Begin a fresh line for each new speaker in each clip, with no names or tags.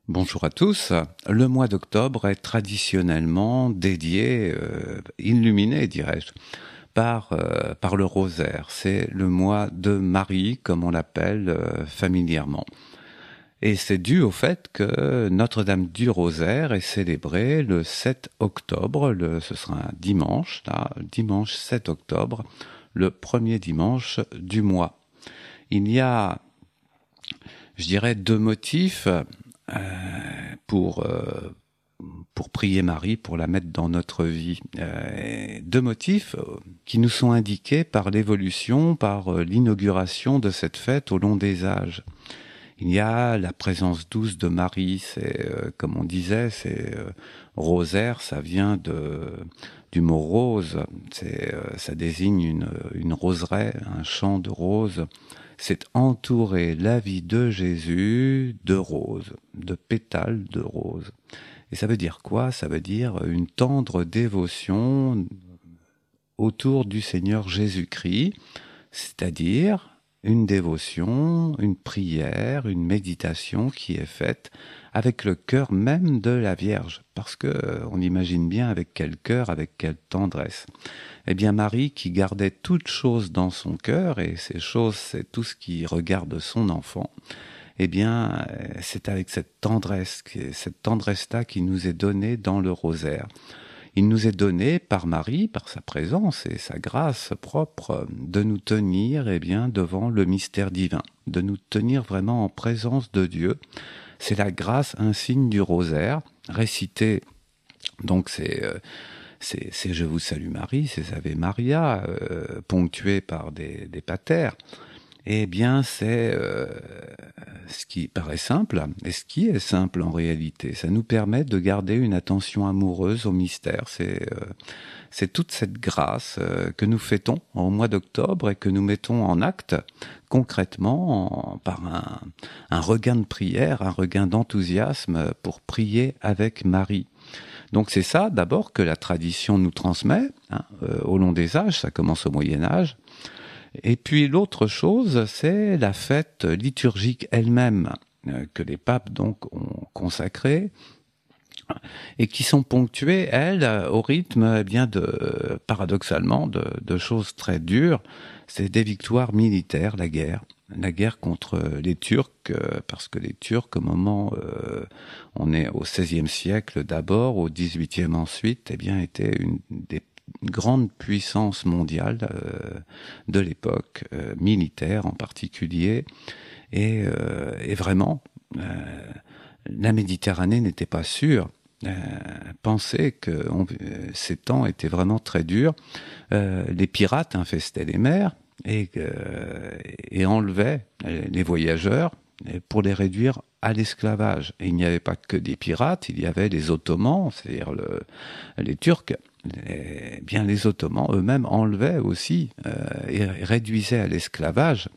Bonjour à tous. Le mois d'octobre est traditionnellement dédié, illuminé, dirais-je, par le rosaire. C'est le mois de Marie, comme on l'appelle familièrement. Et c'est dû au fait que Notre-Dame du Rosaire est célébrée le 7 octobre, ce sera un dimanche, là, dimanche 7 octobre, le premier dimanche du mois. Il y a, je dirais, deux motifs pour prier Marie, pour la mettre dans notre vie. Deux motifs qui nous sont indiqués par l'évolution, par l'inauguration de cette fête au long des âges. Il y a la présence douce de Marie, c'est comme on disait, c'est rosaire, ça vient du mot rose, ça désigne une roseraie, un champ de roses. C'est entourer la vie de Jésus de roses, de pétales de roses. Et ça veut dire quoi? Ça veut dire une tendre dévotion autour du Seigneur Jésus-Christ, c'est-à-dire une dévotion, une prière, une méditation qui est faite avec le cœur même de la Vierge, parce que on imagine bien avec quel cœur, avec quelle tendresse. Eh bien Marie qui gardait toutes choses dans son cœur, et ces choses c'est tout ce qui regarde son enfant, eh bien c'est avec cette tendresse-là qui nous est donnée dans le rosaire. Il nous est donné par Marie, par sa présence et sa grâce propre, de nous tenir devant le mystère divin, de nous tenir vraiment en présence de Dieu. C'est la grâce insigne du rosaire, récité, donc c'est Je vous salue Marie, c'est Ave Maria, ponctué par des patères. Eh bien, c'est ce qui paraît simple, et ce qui est simple en réalité. Ça nous permet de garder une attention amoureuse au mystère. C'est toute cette grâce que nous fêtons au mois d'octobre et que nous mettons en acte concrètement par un regain de prière, un regain d'enthousiasme pour prier avec Marie. Donc c'est ça d'abord que la tradition nous transmet au long des âges, ça commence au Moyen-Âge. Et puis l'autre chose, c'est la fête liturgique elle-même, que les papes donc ont consacrée, et qui sont ponctuées, elles, au rythme paradoxalement, de choses très dures. C'est des victoires militaires, la guerre contre les Turcs, parce que les Turcs, au moment, on est au XVIe siècle d'abord, au XVIIIe ensuite, étaient une grande puissance mondiale de l'époque, militaire en particulier, et vraiment, la Méditerranée n'était pas sûre. Penser que ces temps étaient vraiment très durs. Les pirates infestaient les mers et enlevaient les voyageurs pour les réduire à l'esclavage. Et il n'y avait pas que des pirates, il y avait les Ottomans, c'est-à-dire les Turcs. Les Ottomans eux-mêmes enlevaient aussi et réduisaient à l'esclavage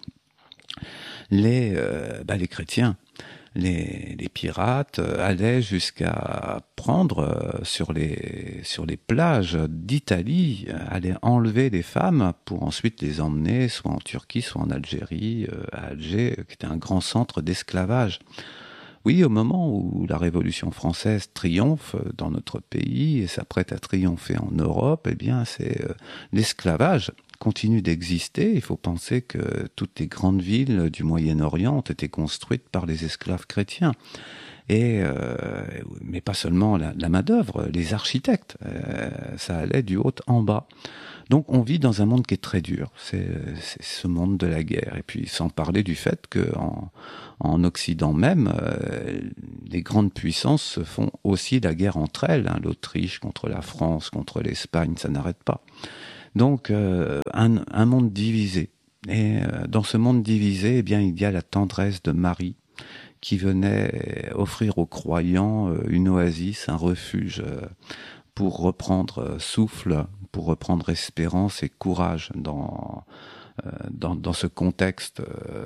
les chrétiens. Les pirates allaient jusqu'à prendre sur les plages d'Italie, allaient enlever les femmes pour ensuite les emmener soit en Turquie, soit en Algérie, à Alger, qui était un grand centre d'esclavage. Oui, au moment où la Révolution française triomphe dans notre pays et s'apprête à triompher en Europe, c'est l'esclavage continue d'exister. Il faut penser que toutes les grandes villes du Moyen-Orient ont été construites par les esclaves chrétiens. Mais pas seulement la main-d'œuvre, les architectes, ça allait du haut en bas. Donc on vit dans un monde qui est très dur, c'est ce monde de la guerre. Et puis sans parler du fait qu'en Occident même, les grandes puissances se font aussi la guerre entre elles. L'Autriche contre la France, contre l'Espagne, ça n'arrête pas. Donc un monde divisé. Et dans ce monde divisé, il y a la tendresse de Marie qui venait offrir aux croyants une oasis, un refuge pour reprendre souffle, pour reprendre espérance et courage dans ce contexte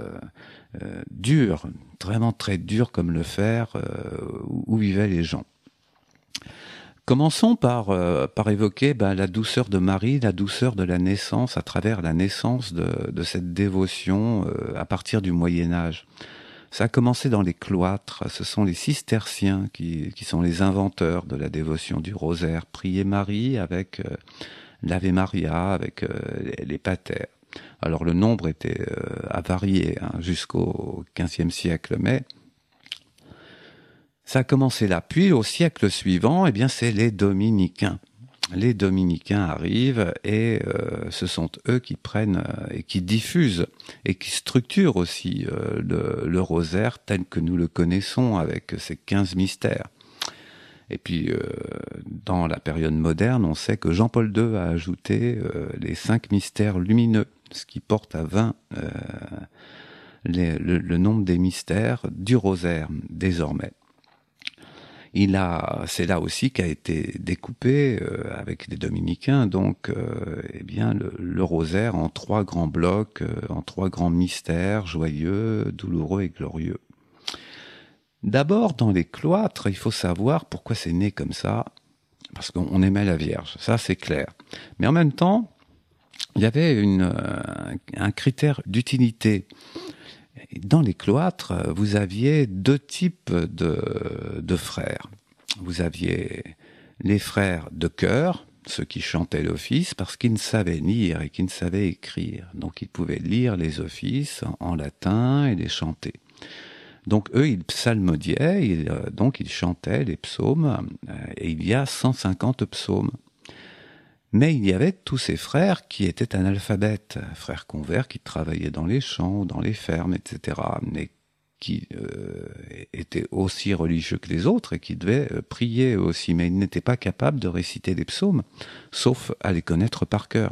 dur, vraiment très dur comme le fer, où vivaient les gens. Commençons par évoquer la douceur de Marie, la douceur de la naissance, à travers la naissance de cette dévotion à partir du Moyen-Âge. Ça a commencé dans les cloîtres. Ce sont les cisterciens qui sont les inventeurs de la dévotion du rosaire. Prier Marie avec l'Ave Maria, avec les patères. Alors le nombre était à varier jusqu'au XVe siècle, mais ça a commencé là. Puis au siècle suivant, eh bien c'est les dominicains. Les dominicains arrivent et ce sont eux qui prennent et qui diffusent et qui structurent aussi le rosaire tel que nous le connaissons avec ses 15 mystères. Et puis, dans la période moderne, on sait que Jean-Paul II a ajouté les 5 mystères lumineux, ce qui porte à 20 le nombre des mystères du rosaire désormais. C'est là aussi qu'a été découpé avec les dominicains, donc eh bien le rosaire en 3 grands blocs, en 3 grands mystères joyeux, douloureux et glorieux. D'abord, dans les cloîtres, il faut savoir pourquoi c'est né comme ça, parce qu'on aimait la Vierge, ça c'est clair. Mais en même temps, il y avait un critère d'utilité. Dans les cloîtres, vous aviez 2 types de frères. Vous aviez les frères de chœur, ceux qui chantaient l'office, parce qu'ils ne savaient lire et qu'ils ne savaient écrire. Donc ils pouvaient lire les offices en latin et les chanter. Donc eux, ils psalmodiaient, donc ils chantaient les psaumes, et il y a 150 psaumes. Mais il y avait tous ces frères qui étaient analphabètes, frères convers qui travaillaient dans les champs ou dans les fermes, etc., mais qui étaient aussi religieux que les autres et qui devaient prier aussi, mais ils n'étaient pas capables de réciter les psaumes, sauf à les connaître par cœur.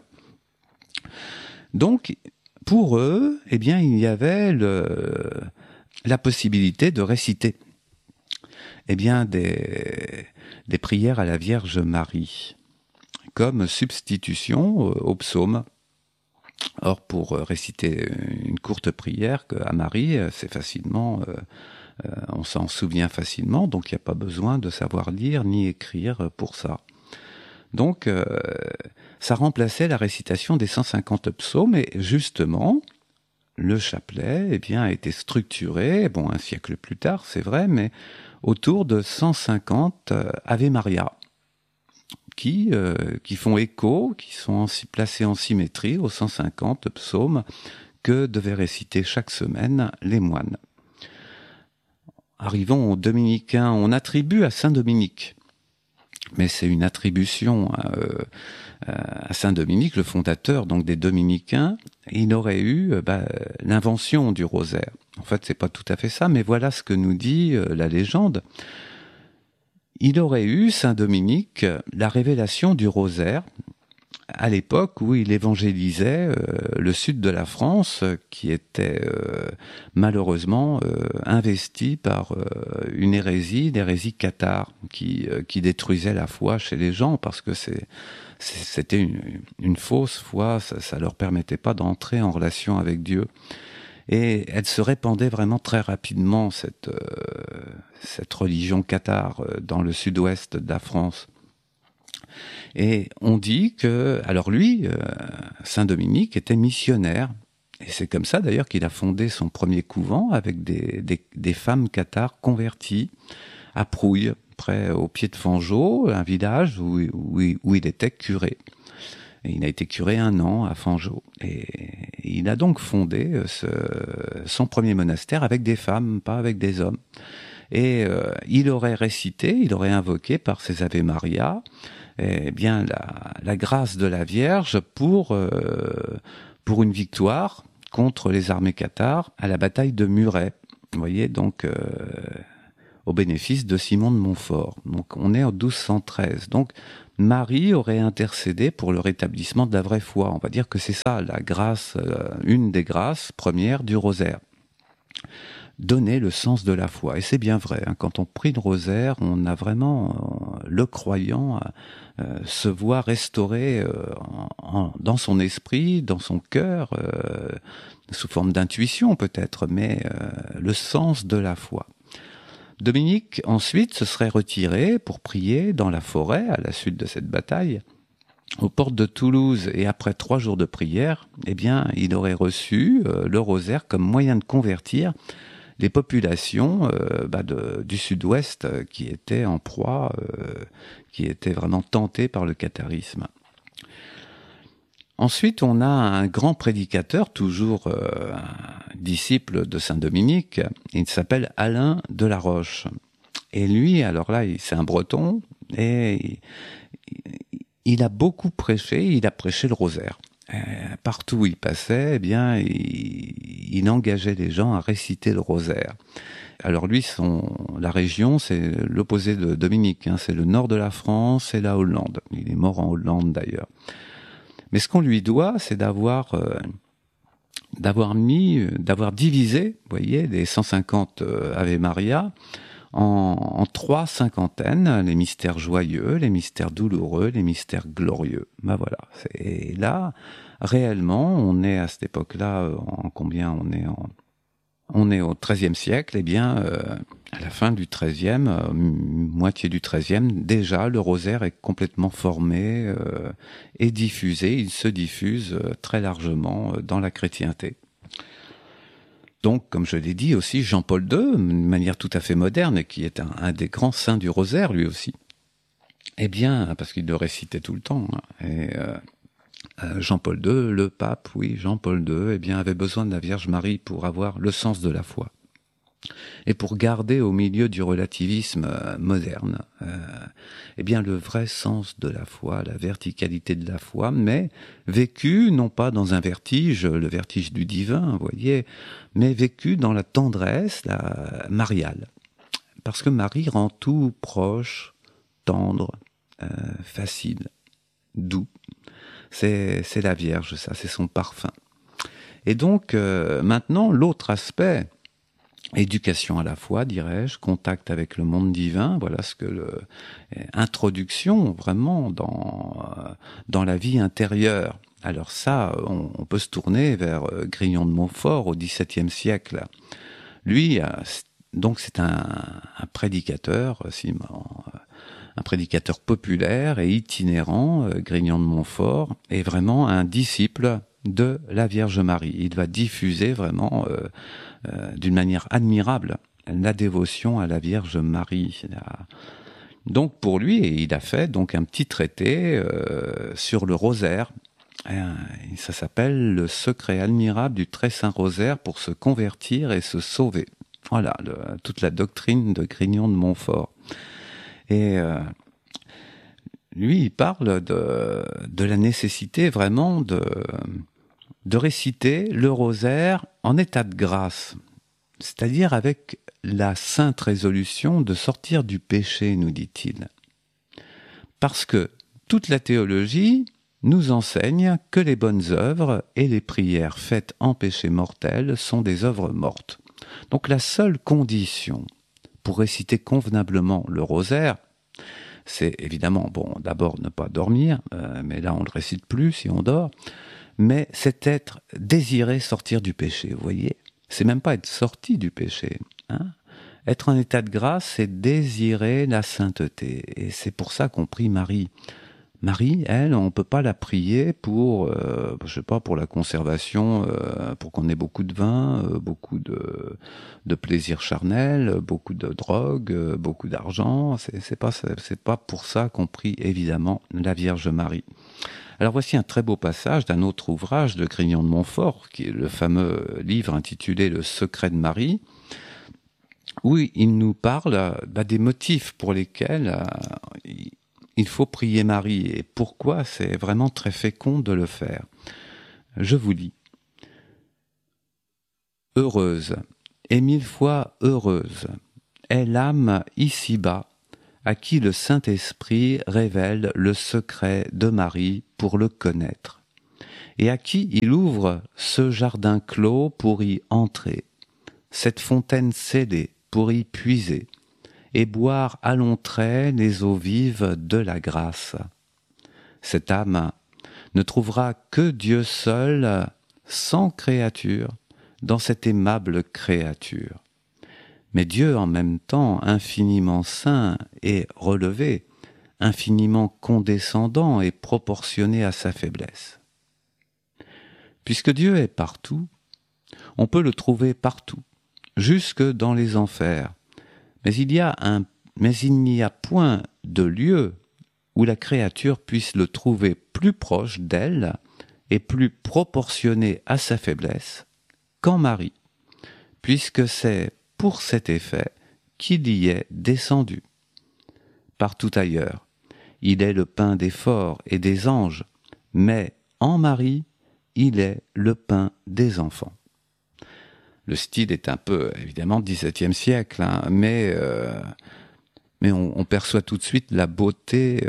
Donc, pour eux, eh bien, il y avait la possibilité de réciter eh bien, des prières à la Vierge Marie, comme substitution au psaume. Or, pour réciter une courte prière à Marie, c'est facilement, on s'en souvient facilement, donc il n'y a pas besoin de savoir lire ni écrire pour ça. Donc, ça remplaçait la récitation des 150 psaumes, et justement, le chapelet eh bien, a été structuré, bon, un siècle plus tard, c'est vrai, mais autour de 150 Ave Maria, qui font écho, qui sont placés en symétrie aux 150 psaumes que devaient réciter chaque semaine les moines. Arrivons aux dominicains, on attribue à Saint Dominique, mais c'est une attribution à Saint Dominique, le fondateur donc des dominicains. Il aurait eu l'invention du rosaire. En fait, c'est pas tout à fait ça, mais voilà ce que nous dit la légende. Il aurait eu, Saint Dominique, la révélation du rosaire à l'époque où il évangélisait le sud de la France, qui était malheureusement investi par une hérésie, l'hérésie cathare, qui détruisait la foi chez les gens, parce que c'était une fausse foi, ça leur permettait pas d'entrer en relation avec Dieu. Et elle se répandait vraiment très rapidement, cette religion cathare dans le sud-ouest de la France. Et on dit que, alors lui, Saint Dominique était missionnaire, et c'est comme ça d'ailleurs qu'il a fondé son premier couvent avec des femmes cathares converties à Prouille, près au pied de Fangeau, un village où il était curé. Et il a été curé 1 an à Fangeau. Et il a donc fondé son premier monastère avec des femmes, pas avec des hommes. Et il aurait récité, il aurait invoqué par ses Ave Maria, eh bien la grâce de la Vierge pour une victoire contre les armées cathares à la bataille de Muret. Vous voyez, donc au bénéfice de Simon de Montfort. Donc on est en 1213. Donc Marie aurait intercédé pour le rétablissement de la vraie foi. On va dire que c'est ça, la grâce, une des grâces premières du rosaire. Donner le sens de la foi. Et c'est bien vrai, hein, quand on prie le rosaire, on a vraiment le croyant se voit restauré dans son esprit, dans son cœur, sous forme d'intuition peut-être, mais le sens de la foi. Dominique, ensuite, se serait retiré pour prier dans la forêt, à la suite de cette bataille, aux portes de Toulouse, et après 3 jours de prière, eh bien, il aurait reçu le rosaire comme moyen de convertir les populations du sud-ouest qui étaient en proie, qui étaient vraiment tentées par le catharisme. Ensuite, on a un grand prédicateur, toujours un disciple de Saint Dominique, il s'appelle Alain de la Roche. Et lui, alors là, c'est un breton, et il a beaucoup prêché, il a prêché le rosaire. Partout où il passait, eh bien, il engageait les gens à réciter le rosaire. Alors lui, la région, c'est l'opposé de Dominique, hein, c'est le nord de la France et la Hollande. Il est mort en Hollande d'ailleurs. Mais ce qu'on lui doit, c'est d'avoir divisé, vous voyez, les 150 Ave Maria en 3 cinquantaines, les mystères joyeux, les mystères douloureux, les mystères glorieux. Ben voilà. Et là, réellement, on est à cette époque-là, en combien on est au XIIIe siècle, eh bien, à la fin du XIIIe, moitié du XIIIe, déjà, le rosaire est complètement formé et diffusé. Il se diffuse très largement dans la chrétienté. Donc, comme je l'ai dit aussi, Jean-Paul II, d'une manière tout à fait moderne, qui est un des grands saints du rosaire, lui aussi. Eh bien, parce qu'il le récitait tout le temps. Hein, et Jean-Paul II, le pape, oui, Jean-Paul II, eh bien, avait besoin de la Vierge Marie pour avoir le sens de la foi. Et pour garder au milieu du relativisme moderne, eh bien, le vrai sens de la foi, la verticalité de la foi, mais vécu non pas dans un vertige, le vertige du divin, vous voyez, mais vécu dans la tendresse, la mariale. Parce que Marie rend tout proche, tendre, facile, doux. C'est la Vierge, ça, c'est son parfum. Et donc, maintenant, l'autre aspect, éducation à la foi, dirais-je, contact avec le monde divin, voilà ce que introduction vraiment dans la vie intérieure. Alors ça, on peut se tourner vers Grignon de Montfort au XVIIe siècle. Lui, donc c'est un prédicateur, un prédicateur populaire et itinérant, Grignon de Montfort, est vraiment un disciple de la Vierge Marie. Il va diffuser vraiment d'une manière admirable la dévotion à la Vierge Marie. Donc pour lui, il a fait donc un petit traité sur le rosaire. Et ça s'appelle Le secret admirable du très saint rosaire pour se convertir et se sauver. Voilà, toute la doctrine de Grignon de Montfort. Et lui, il parle de la nécessité vraiment de réciter le rosaire en état de grâce, c'est-à-dire avec la sainte résolution de sortir du péché, nous dit-il. Parce que toute la théologie nous enseigne que les bonnes œuvres et les prières faites en péché mortel sont des œuvres mortes. Donc la seule condition pour réciter convenablement le rosaire, c'est évidemment, bon, d'abord ne pas dormir, mais là on ne le récite plus si on dort, mais c'est désirer sortir du péché, vous voyez. C'est même pas être sorti du péché. Hein. Être en état de grâce, c'est désirer la sainteté. Et c'est pour ça qu'on prie Marie. Marie, elle, on peut pas la prier pour, je sais pas, pour la conservation, pour qu'on ait beaucoup de vin, beaucoup de plaisir charnel, beaucoup de drogue, beaucoup d'argent. C'est pas pour ça qu'on prie évidemment la Vierge Marie. Alors voici un très beau passage d'un autre ouvrage de Grignon de Montfort, qui est le fameux livre intitulé Le secret de Marie, où il nous parle des motifs pour lesquels il faut prier Marie et pourquoi c'est vraiment très fécond de le faire. Je vous lis. Heureuse, et 1000 fois heureuse, est l'âme ici-bas, à qui le Saint-Esprit révèle le secret de Marie pour le connaître, et à qui il ouvre ce jardin clos pour y entrer, cette fontaine scellée pour y puiser, et boire à longs traits les eaux vives de la grâce. Cette âme ne trouvera que Dieu seul, sans créature, dans cette aimable créature. Mais Dieu en même temps infiniment saint et relevé, infiniment condescendant et proportionné à sa faiblesse. Puisque Dieu est partout, on peut le trouver partout, jusque dans les enfers. Mais il n'y a point de lieu où la créature puisse le trouver plus proche d'elle et plus proportionné à sa faiblesse qu'en Marie, puisque c'est pour cet effet qu'il y est descendu. Partout ailleurs, il est le pain des forts et des anges, mais en Marie, il est le pain des enfants. Le style est un peu, évidemment, XVIIe siècle, hein, mais on perçoit tout de suite la beauté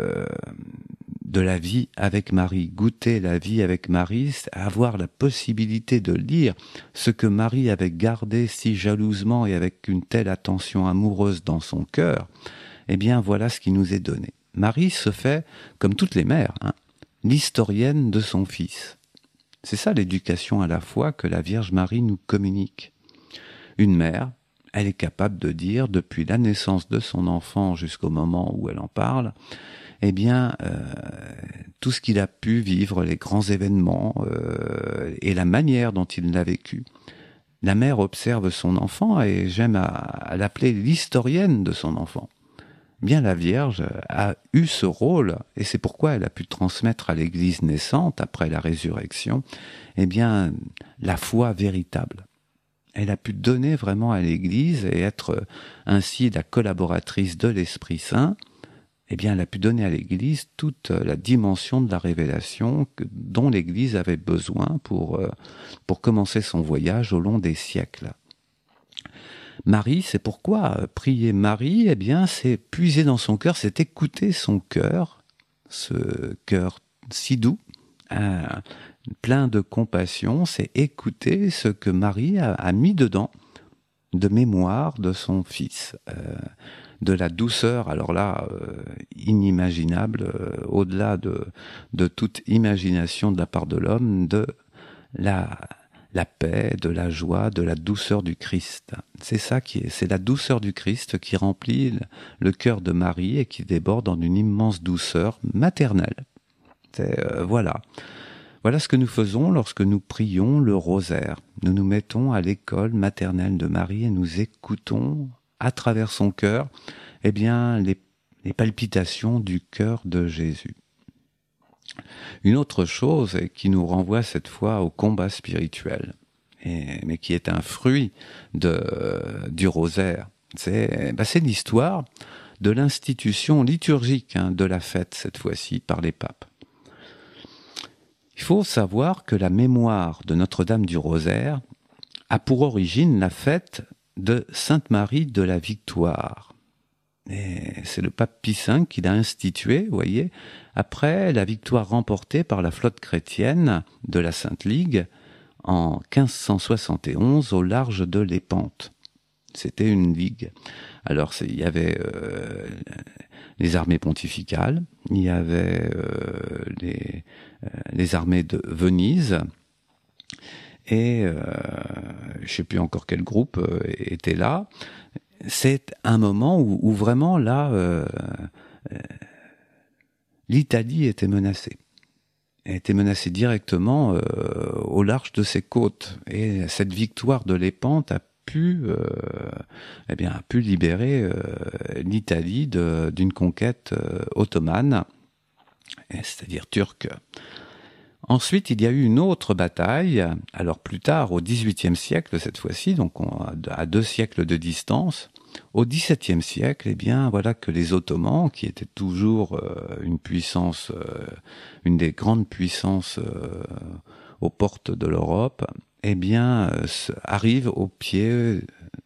de la vie avec Marie. Goûter la vie avec Marie, avoir la possibilité de lire ce que Marie avait gardé si jalousement et avec une telle attention amoureuse dans son cœur, eh bien voilà ce qui nous est donné. Marie se fait, comme toutes les mères, hein, l'historienne de son fils. C'est ça l'éducation à la foi que la Vierge Marie nous communique. Une mère, elle est capable de dire, depuis la naissance de son enfant jusqu'au moment où elle en parle, eh bien, tout ce qu'il a pu vivre, les grands événements et la manière dont il l'a vécu. La mère observe son enfant et j'aime à l'appeler l'historienne de son enfant. Bien, la Vierge a eu ce rôle, et c'est pourquoi elle a pu transmettre à l'Église naissante, après la résurrection, eh bien, la foi véritable. Elle a pu donner vraiment à l'Église et être ainsi la collaboratrice de l'Esprit Saint. Eh bien, elle a pu donner à l'Église toute la dimension de la révélation dont l'Église avait besoin pour commencer son voyage au long des siècles. Marie, c'est pourquoi prier Marie, eh bien, c'est puiser dans son cœur, c'est écouter son cœur, ce cœur si doux, plein de compassion, c'est écouter ce que Marie a mis dedans de mémoire de son fils, de la douceur, alors là, inimaginable, au-delà de toute imagination de la part de l'homme, de la paix, de la joie, de la douceur du Christ. C'est ça c'est la douceur du Christ qui remplit le cœur de Marie et qui déborde en une immense douceur maternelle. Voilà. Voilà ce que nous faisons lorsque nous prions le rosaire. Nous nous mettons à l'école maternelle de Marie et nous écoutons à travers son cœur, eh bien, les palpitations du cœur de Jésus. Une autre chose qui nous renvoie cette fois au combat spirituel, mais qui est un fruit du rosaire, c'est l'histoire de l'institution liturgique de la fête, cette fois-ci, par les papes. Il faut savoir que la mémoire de Notre-Dame du Rosaire a pour origine la fête de Sainte Marie de la Victoire. Et c'est le pape Pie V qui l'a institué, vous voyez, après la victoire remportée par la flotte chrétienne de la Sainte Ligue en 1571 au large de Lépante. C'était une ligue. Alors il y avait les armées pontificales, il y avait les armées de Venise, et je ne sais plus encore quel groupe était là. C'est un moment où vraiment là, l'Italie était menacée. Elle était menacée directement au large de ses côtes. Et cette victoire de Lépante a pu libérer l'Italie d'une conquête ottomane, c'est-à-dire turque. Ensuite, il y a eu une autre bataille, alors plus tard, au XVIIIe siècle cette fois-ci, donc à 2 siècles de distance. Au XVIIe siècle, eh bien, voilà que les Ottomans, qui étaient toujours une puissance, une des grandes puissances aux portes de l'Europe, eh bien, arrivent au pied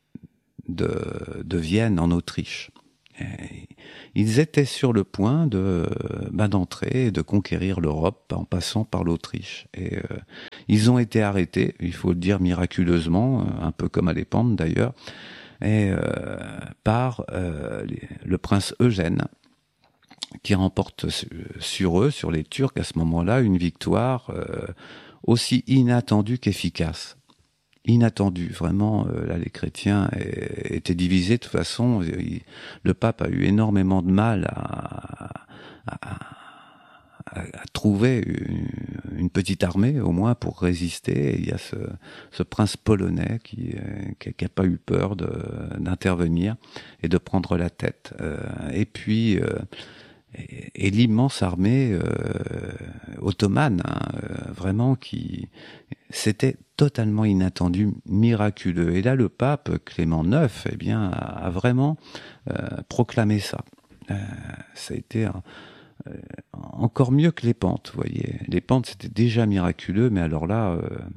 de Vienne, en Autriche. Et ils étaient sur le point d'entrer et de conquérir l'Europe en passant par l'Autriche. Et ils ont été arrêtés, il faut le dire miraculeusement, un peu comme à Lépante d'ailleurs, et par le prince Eugène, qui remporte sur eux, sur les Turcs à ce moment-là, une victoire aussi inattendue qu'efficace. Inattendue, vraiment, là les chrétiens étaient divisés de toute façon. Le pape a eu énormément de mal à trouver une petite armée au moins pour résister. Et il y a ce prince polonais qui a pas eu peur d'intervenir et de prendre la tête. Et puis et l'immense armée ottomane, hein, vraiment qui c'était totalement inattendu, miraculeux. Et là, le pape Clément IX, eh bien, a vraiment proclamé ça. Ça a été encore mieux que les pentes, vous voyez. Les pentes, c'était déjà miraculeux, mais alors là,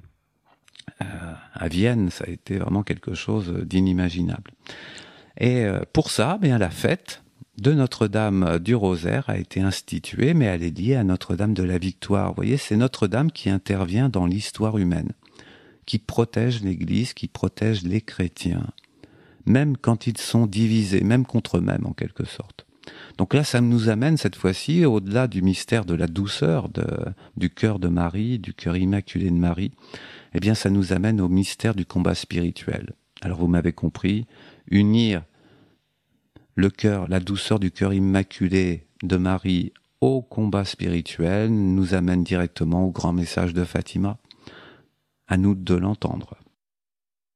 à Vienne, ça a été vraiment quelque chose d'inimaginable. Et pour ça, bien, la fête de Notre-Dame du Rosaire a été instituée, mais elle est liée à Notre-Dame de la Victoire. Vous voyez, c'est Notre-Dame qui intervient dans l'histoire humaine, qui protège l'Église, qui protège les chrétiens, même quand ils sont divisés, même contre eux-mêmes en quelque sorte. Donc là, ça nous amène cette fois-ci, au-delà du mystère de la douceur du cœur de Marie, du cœur immaculé de Marie, eh bien ça nous amène au mystère du combat spirituel. Alors vous m'avez compris, unir le cœur, la douceur du cœur immaculé de Marie au combat spirituel nous amène directement au grand message de Fatima. À nous de l'entendre.